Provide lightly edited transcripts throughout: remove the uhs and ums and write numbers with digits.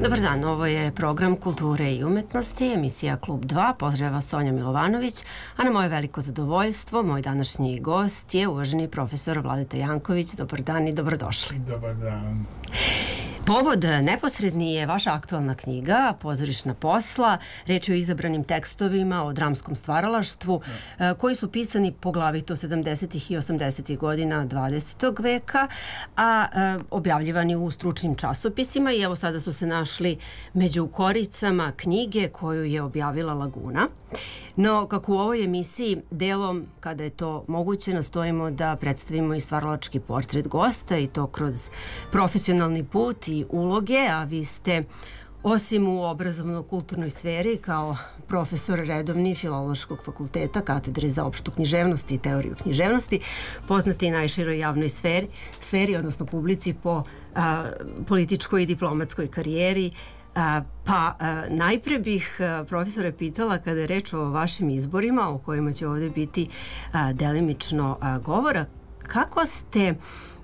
Dobar dan, ovo je program Kulture i umetnosti, emisija Klub 2, pozdravlja vas Sonja Milovanović, a na moje veliko zadovoljstvo, moj današnji gost je uvaženi profesor Vladeta Janković. Dobar dan i dobrodošli. Dobar dan. Povod neposredni je vaša aktualna knjiga Pozorišna posla. Reč je o izabranim tekstovima o dramskom stvaralaštvu koji su pisani poglavito 70. i 80. godina 20. veka, a objavljivani u stručnim časopisima i evo sada su se našli među koricama knjige koju je objavila Laguna. No, kako u ovoj emisiji delom, kada je to moguće, nastojimo da predstavimo i stvaralački portret gosta i to kroz profesionalni put i uloge, a vi ste, osim u obrazovno-kulturnoj sferi, kao profesor redovni Filološkog fakulteta, katedre za opštu književnost i teoriju književnosti, poznati i najširoj javnoj sferi, odnosno publici po političkoj i diplomatskoj karijeri. Najpre bih profesore pitala, kada je reč o vašim izborima, o kojima će ovdje biti delimično govora, kako ste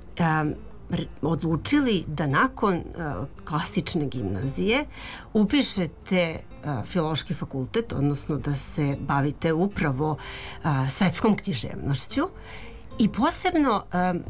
odlučili da nakon klasične gimnazije upišete Filološki fakultet, odnosno da se bavite upravo svetskom književnošću, i posebno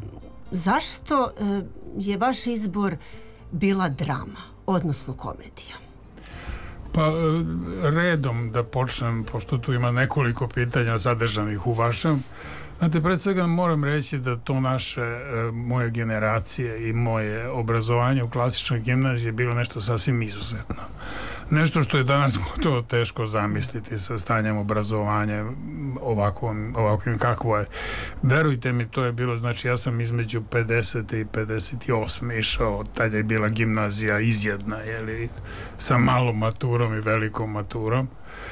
zašto je vaš izbor bila drama, odnosno komedija? Pa redom da počnem, pošto tu ima nekoliko pitanja sadržanih u vašem. Znate, pred svega moram reći da to moje generacije i moje obrazovanje u klasičnoj gimnaziji je bilo nešto sasvim izuzetno. Nešto što je danas gotovo teško zamisliti sa stanjem obrazovanja ovakvim kakvo je. Verujte mi, to je bilo, znači ja sam između 50. i 58. išao, tad je bila gimnazija izjedna, sa malom maturom i velikom maturom.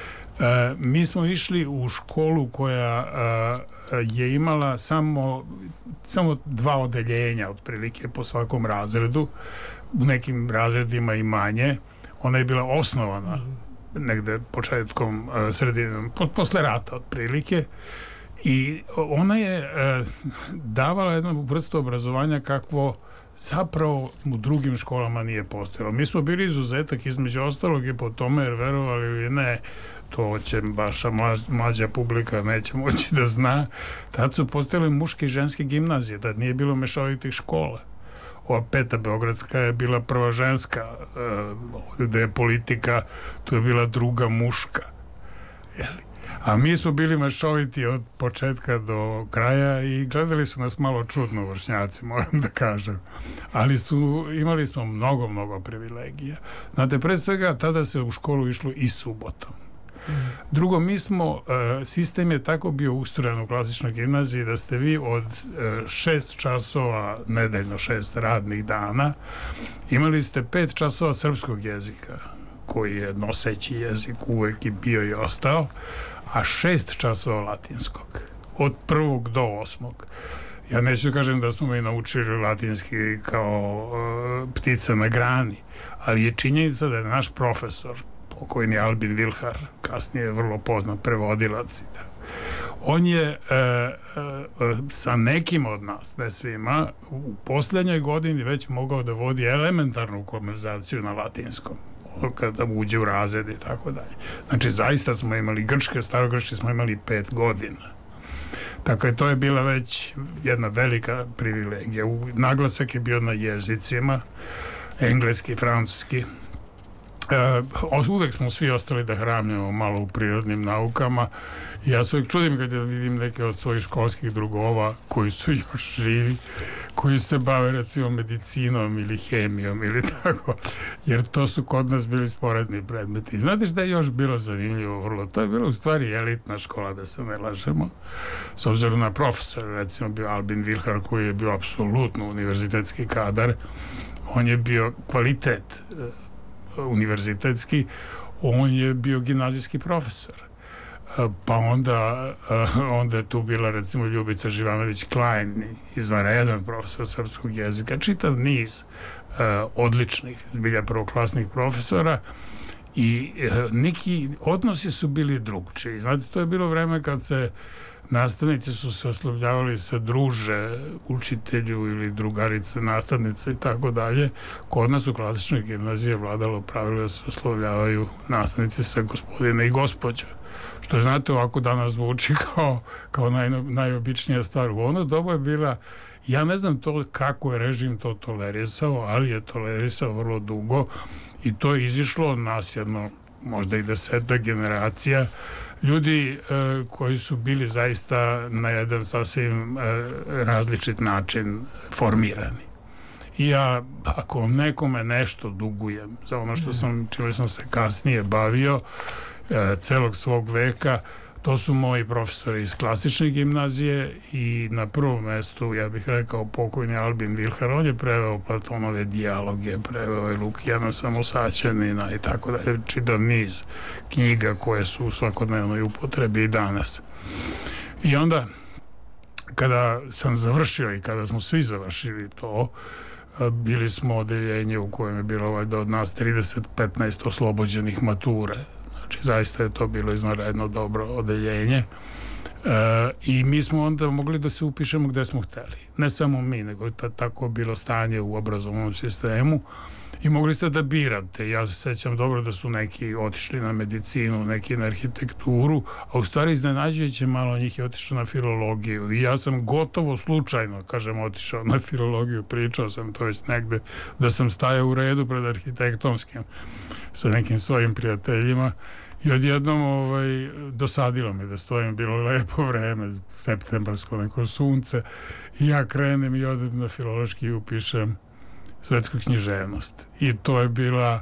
Mi smo išli u školu koja je imala samo 2 odeljenja otprilike po svakom razredu, u nekim razredima i manje. Ona je bila osnovana negde početkom, sredinom, posle rata otprilike, i ona je davala jednu vrstu obrazovanja kakvo zapravo u drugim školama nije postojalo. Mi smo bili izuzetak između ostalog i po tome, jer verovali ili ne, to će vaša mlađa publika neće moći da zna, tad su postojale muške i ženske gimnazije, tad nije bilo mešovitih škola. Ova 5. beogradska je bila prva ženska, gde je politika, tu je bila druga muška. A mi smo bili mešoviti od početka do kraja i gledali su nas malo čudno vršnjaci, moram da kažem. Ali imali smo mnogo privilegija. Znate, pre svega tada se u školu išlo i subotom. Drugo, sistem je tako bio ustrojen u klasičnoj gimnaziji da ste vi od 6 časova, nedeljno 6 radnih dana, imali ste 5 časova srpskog jezika, koji je noseći jezik uvek i bio i ostao, a 6 časova latinskog, od 1. do 8. Ja neću kažem da smo mi naučili latinski kao ptica na grani, ali je činjenica da je naš profesor, pokojni Albin Vilhar, kasnije vrlo poznat prevodilac, on je sa nekim od nas, ne svima, u posljednjoj godini već mogao da vodi elementarnu konverzaciju na latinskom, kada uđe u razred i tako dalje. Znači, zaista smo imali starogrčke smo imali 5 godina. Tako je, to je bila već jedna velika privilegija. Naglasak je bio na jezicima, engleski, francuski. Uvek smo svi ostali da hramljamo malo u prirodnim naukama. Ja se uvijek čudim kad vidim neke od svojih školskih drugova koji su još živi, koji se bave recimo medicinom ili hemijom ili tako, jer to su kod nas bili sporedni predmeti. Znate šta je još bilo zanimljivo vrlo? To je bilo u stvari elitna škola, da se ne lažemo, s obzirom na profesora, recimo bio Albin Vilhar, koji je bio apsolutno univerzitetski kadar. On je bio kvalitet univerzitetski, on je bio gimnazijski profesor. Pa onda je tu bila recimo Ljubica Živanović-Klein, izvanredan profesor srpskog jezika, čitav niz odličnih, zbilja prvoklasnih profesora, i neki odnosi su bili drugčiji. Znate, to je bilo vreme kad se nastavnici su se oslovljavali sa druže, učitelju ili drugarice, nastavnice i tako dalje. Kod nas u klasičnoj gimnaziji vladalo pravilo da se oslovljavaju nastavnici sa gospodina i gospođa. Što je, znate, ovako danas zvuči kao najobičnija stvar. U ono doba je bila, ja ne znam to kako je režim to tolerisao, ali je tolerisao vrlo dugo i to je izišlo nas jedno, možda i 10 generacija, ljudi koji su bili zaista na jedan sasvim različit način formirani. I ja, ako nekome nešto dugujem za ono što čime sam se kasnije bavio celog svog veka, to su moji profesori iz klasične gimnazije i na prvom mestu, ja bih rekao, pokojni Albin Vilhar. On je preveo Platonove dijaloge, preveo je Lukijana Samosaćanina i tako dalje, čitav niz knjiga koje su u svakodnevnoj upotrebi i danas. I onda, kada sam završio i kada smo svi završili to, bili smo odeljenje u kojem je bilo od nas 30-15 oslobođenih mature. Znači, zaista je to bilo izvanredno dobro odeljenje i mi smo onda mogli da se upišemo gde smo hteli. Ne samo mi, nego tako bilo stanje u obrazovnom sistemu i mogli ste da birate. Ja se sećam dobro da su neki otišli na medicinu, neki na arhitekturu, a u stvari iznenađujuće malo njih je otišlo na filologiju i ja sam gotovo slučajno, kažem, otišao na filologiju. Pričao sam to već negde da sam stajao u redu pred arhitektonskim sa nekim svojim prijateljima i odjednom dosadilo me da stojim, bilo lepo vreme, septembarsko neko sunce i ja krenem i odem na filološki i upišem svetsku književnost. I to je bila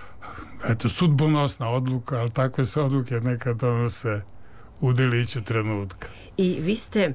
sudbonosna odluka, ali takve se odluke nekad donose u deliću trenutka. I vi ste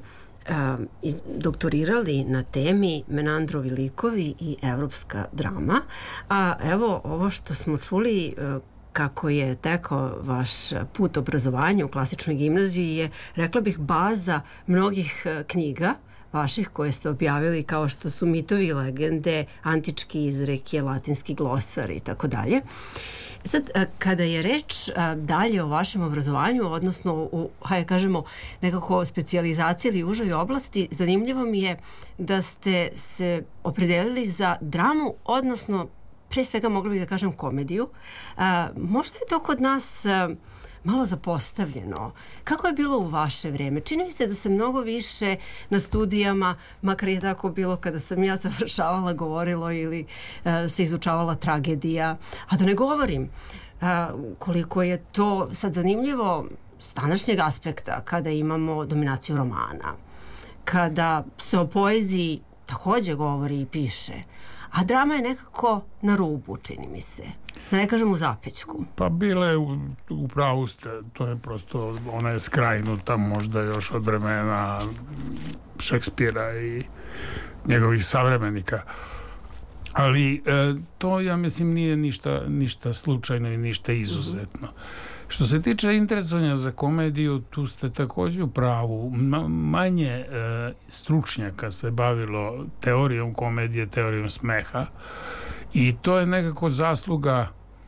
doktorirali na temi Menandrovi likovi i evropska drama, a evo ovo što smo čuli kako je tekao vaš put obrazovanja u klasičnoj gimnaziji je, rekla bih, baza mnogih knjiga vaših koje ste objavili, kao što su Mitovi i legende, antički izreke, latinski glosar i tako dalje. Sad, kada je reč dalje o vašem obrazovanju, odnosno u, hajde kažemo, nekako specijalizaciji ili užoj oblasti, zanimljivo mi je da ste se opredelili za dramu, odnosno pre svega mogli bih da kažem komediju. Možda je to kod nas malo zapostavljeno. Kako je bilo u vaše vreme? Čini mi se da se mnogo više na studijama, makar je tako bilo kada sam ja završavala, govorilo ili se izučavala tragedija. A da ne govorim koliko je to sad zanimljivo s današnjeg aspekta, kada imamo dominaciju romana, kada se o poeziji takođe govori i piše, a drama je nekako na rubu, čini mi se. Da ne kažem u zapećku. Pa bile je u pravu ste, to je prosto, ona je skrajnuta možda još od vremena Šekspira i njegovih savremenika. Ali to, ja mislim, nije ništa slučajno i ništa izuzetno. Što se tiče interesovanja za komediju, tu ste također u pravu. Manje stručnjaka se bavilo teorijom komedije, teorijom smeha i to je nekako zasluga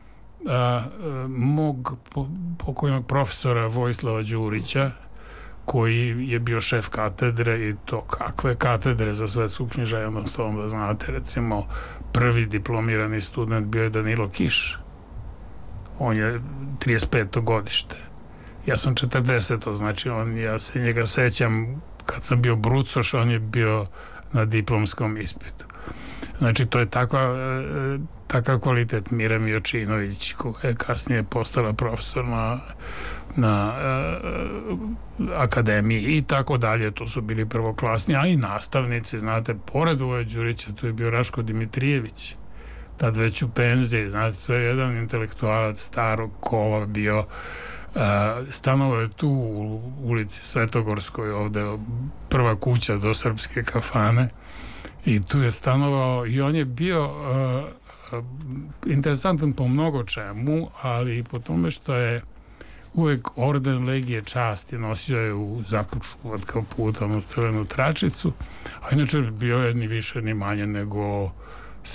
mog pokojnog profesora Vojislava Đurića, koji je bio šef katedre, i to kakve katedre za svetsku književnost, onda znate, recimo prvi diplomirani student bio je Danilo Kiš. On je 35. godište. Ja sam 40. Znači ja se njega sećam kad sam bio brucoš, on je bio na diplomskom ispitu. Znači to je takav kvalitet. Mira Miočinović, koja je kasnije postala profesor na akademiji i tako dalje. To su bili prvoklasni, a i nastavnici, znate, pored Voje Đurića, tu je bio Raško Dimitrijević, tad već u penziji, znate, to je jedan intelektualac starog kova bio. Stanovao je tu u ulici Svetogorskoj, ovde prva kuća do Srpske kafane, i tu je stanovao i on je bio interesantan po mnogo čemu, ali i po tome što je uvek orden Legije časti nosio je u zapučku od kaputa, onu crvenu tračicu, a inače bio je ni više ni manje nego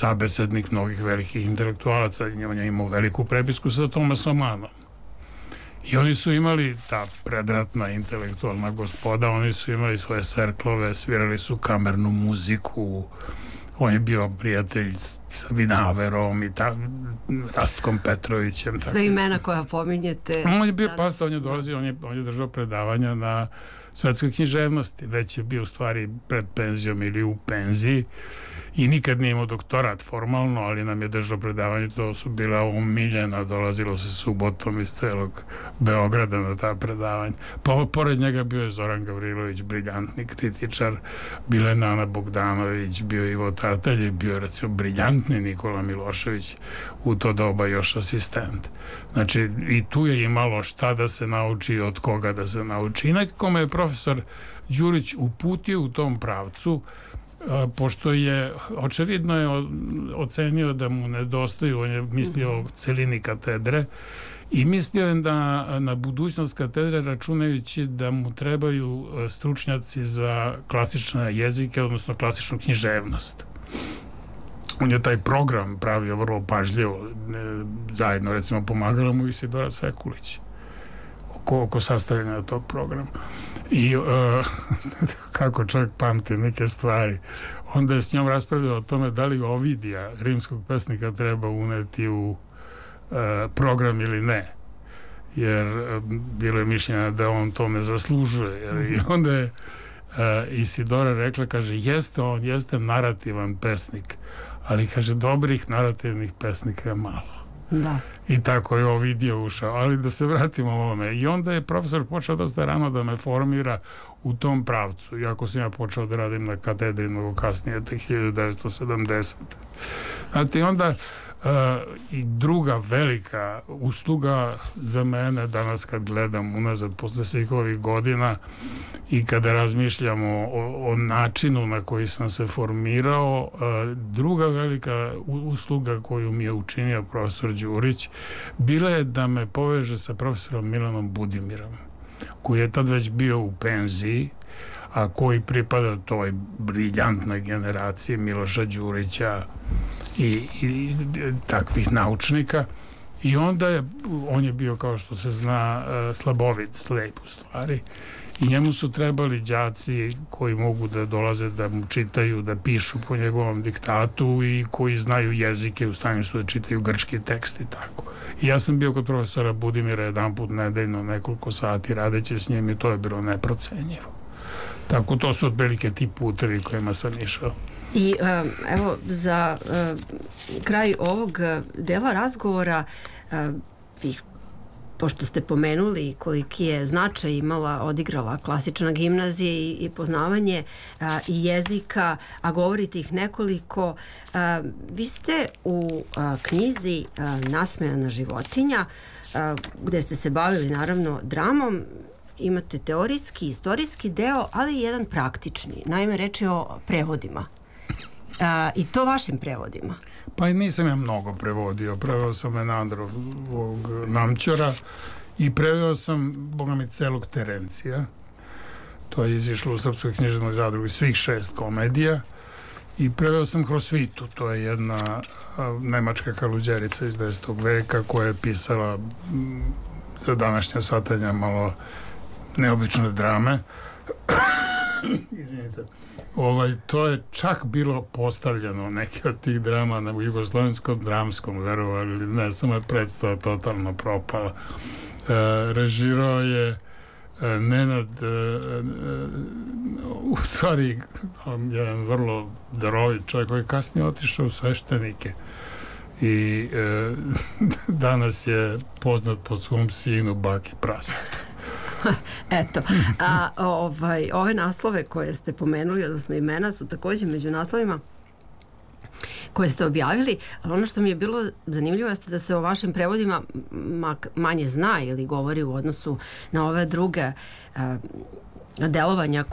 sabesednik mnogih velikih intelektualaca. On je imao veliku prepisku sa Tomasom Manom. I oni su imali, ta predratna intelektualna gospoda, oni su imali svoje serklove, svirali su kamernu muziku, on je bio prijatelj sa Vinaverom i Rastkom Petrovićem. Sve imena koja pominjete. On je bio pastor, on je dolazio, on je držao predavanja na svetskoj književnosti, već je bio u stvari pred penzijom ili u penziji i nikad nije imao doktorat formalno, ali nam je držao predavanje, to su bila omiljena, dolazilo se subotom iz celog Beograda na ta predavanja. Pored njega bio je Zoran Gavrilović, briljantni kritičar, bila je Nana Bogdanović, bio je Ivo Tartalj, bio je recimo briljantni Nikola Milošević, u to doba još asistent. Znači, i tu je imalo šta da se nauči, od koga da se nauči. I nekako me je profesor Đurić uputio u tom pravcu, pošto je, očevidno je ocenio da mu nedostaju, on je mislio o celini katedre i mislio je da na budućnost katedre, računajući da mu trebaju stručnjaci za klasične jezike, odnosno klasičnu književnost. On je taj program pravio vrlo pažljivo, zajedno recimo pomagala mu Isidora Sekulić oko sastavljanja tog programa. I kako čovjek pamti neke stvari, onda je s njom raspravljao o tome da li Ovidija, rimskog pesnika, treba uneti u program ili ne, jer bilo je mišljenje da on to ne zaslužuje. I onda je Isidora rekla, kaže, on jeste narativan pesnik, ali kaže, dobrih narativnih pesnika je malo. Da. I tako je Ovidio ušao. Ali da se vratimo ovome. I onda je profesor počeo dosta rano da me formira u tom pravcu. Iako sam ja počeo da radim na katedri mnogo kasnije, te 1970. Znate, onda i druga velika usluga za mene danas kad gledam unazad posle svih ovih godina i kada razmišljamo o načinu na koji sam se formirao, druga velika usluga koju mi je učinio profesor Đurić bila je da me poveže sa profesorom Milanom Budimirom, koji je tad već bio u penziji, a koji pripada toj briljantnoj generaciji Miloša Đurića i takvih naučnika. I onda on je bio, kao što se zna, slabovid, slep u stvari. I njemu su trebali đaci koji mogu da dolaze da mu čitaju, da pišu po njegovom diktatu i koji znaju jezike, u stanju su da čitaju grčki tekst i tako. I ja sam bio kod profesora Budimira jedanput nedeljno, nekoliko sati radeći s njim i to je bilo neprocenjivo. Tako, to su otprilike ti putevi kojima sam išao. I evo, za kraj ovog dela razgovora pošto ste pomenuli koliki je značaj odigrala klasična gimnazija i poznavanje i jezika, a govorite ih nekoliko, vi ste u knjizi Nasmejana životinja, gde ste se bavili naravno dramom, imate teorijski, istorijski deo, ali i jedan praktični. Naime, reč je o prevodima. I to vašim prevodima. Pa i nisam ja mnogo prevodio. Preveo sam Menandrovog Namćora i preveo sam, boga mi, celog Terencija. To je izišlo u Srpskoj književnoj zadrugi, svih 6 komedija. I preveo sam Hrosvitu, to je jedna nemačka kaluđerica iz 10. veka koja je pisala za današnja shvatanja malo neobične drame. Izvinite. To je čak bilo postavljeno neke od tih drama na jugoslovenskom dramskom, verovali ili ne, samo je predstava totalno propala. Režirao je Nenad, u stvari jedan vrlo darovit čovjek koji je kasnije otišao u sveštenike i danas je poznat po svom sinu Baki Prasetu. Eto, ove naslove koje ste pomenuli, odnosno imena, su također među naslovima koje ste objavili, ali ono što mi je bilo zanimljivo jeste da se o vašim prevodima manje zna ili govori u odnosu na ove druge delovanja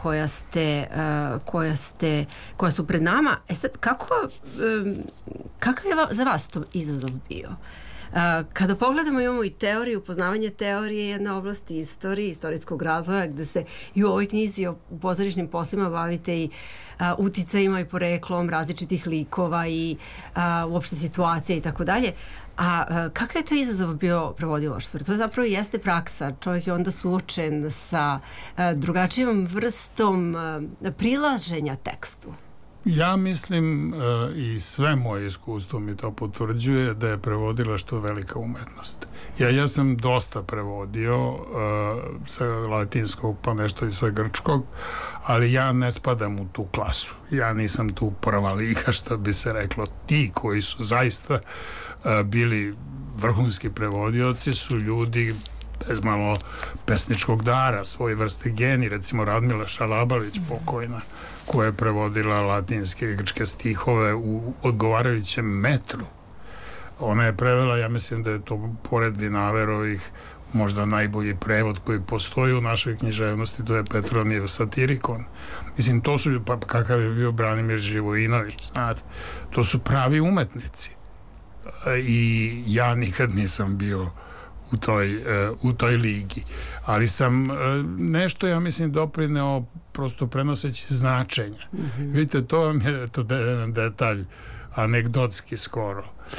koja su pred nama. Sad, kakav je za vas to izazov bio? Kada pogledamo, imamo i teoriju, poznavanje teorije je jedna oblast istorije, istorijskog razvoja, gde se i u ovoj knjizi o pozorišnim poslima bavite i uticajima i poreklom različitih likova i uopšte situacije i tako dalje. A kakav je to izazov bio prevodilaštvo? To zapravo jeste praksa. Čovjek je onda suočen sa drugačijom vrstom prilaženja tekstu. Ja mislim, i sve moje iskustvo mi to potvrđuje, da je prevodilaštvo velika umetnost. Ja sam dosta prevodio sa latinskog, pa nešto i sa grčkog, ali ja ne spadam u tu klasu. Ja nisam tu prva liga, što bi se reklo. Ti koji su zaista bili vrhunski prevodioci su ljudi bez malo pesničkog dara, svoje vrste geni, recimo Radmila Šalabalić, pokojna, koja je prevodila latinske i grčke stihove u odgovarajućem metru. Ona je prevela, ja mislim da je to pored Vinaverovih možda najbolji prevod koji postoji u našoj književnosti, to je Petronijev Satirikon. Mislim, to su, pa kakav je bio Branimir Živojinović, znate, to su pravi umetnici. I ja nikad nisam bio u toj ligi. Ali sam nešto, ja mislim, doprineo prosto prenoseći značenja. Vidite, to vam je jedan detalj anegdotski skoro.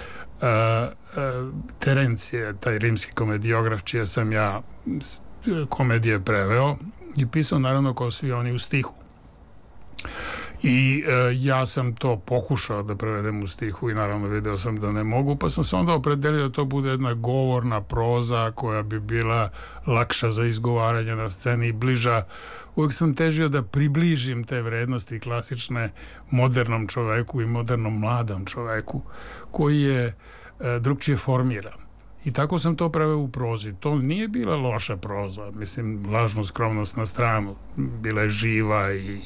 Terencije, taj rimski komediograf, čije sam ja komedije preveo, je pisao naravno kao svi oni u stihu. I ja sam to pokušao da prevedem u stihu i naravno video sam da ne mogu, pa sam se onda opredelio da to bude jedna govorna proza koja bi bila lakša za izgovaranje na sceni i bliža. Uvijek sam težio da približim te vrednosti klasične modernom čoveku i modernom mladom čoveku koji je drugčije formiran. I tako sam to preveo u prozi. To nije bila loša proza, mislim, lažnu skromnost na stranu. Bila je živa i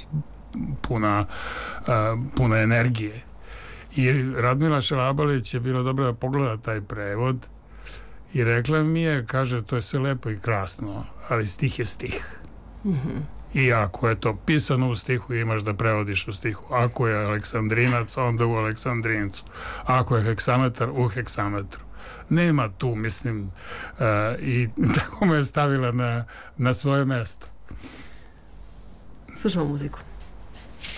puna energije. I Radmila Šalabalić je bilo dobro da pogleda taj prevod i rekla mi je, kaže, to je sve lepo i krasno, ali stih je stih. I ako je to pisano u stihu, imaš da prevodiš u stihu. Ako je aleksandrinac, onda u aleksandrincu. Ako je heksametar, u heksametru. Nema tu, mislim, i tako me je stavila na svoje mesto. Slušamo muziku.